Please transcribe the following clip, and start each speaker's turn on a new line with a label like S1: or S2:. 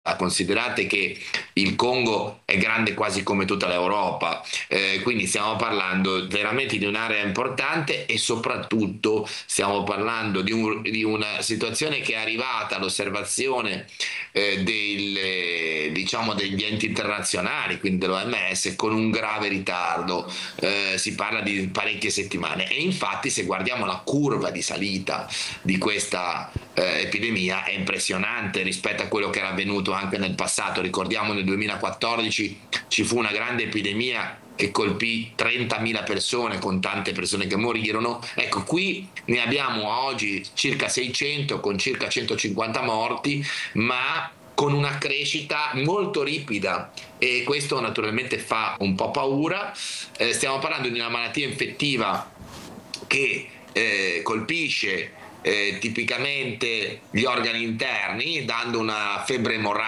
S1: Considerate che il Congo è grande quasi come tutta l'Europa, quindi stiamo parlando veramente di un'area importante e soprattutto stiamo parlando di una situazione che è arrivata all'osservazione diciamo degli enti internazionali, quindi dell'OMS, con un grave ritardo. Si parla di parecchie settimane e infatti se guardiamo la curva di salita di questa epidemia è impressionante rispetto a quello che era avvenuto anche nel passato. Ricordiamo nel 2014 ci fu una grande epidemia che colpì 30.000 persone con tante persone che morirono. Ecco, qui ne abbiamo a oggi circa 600 con circa 150 morti, ma con una crescita molto ripida e questo naturalmente fa un po' paura. Stiamo parlando di una malattia infettiva che colpisce tipicamente gli organi interni, dando una febbre emorragica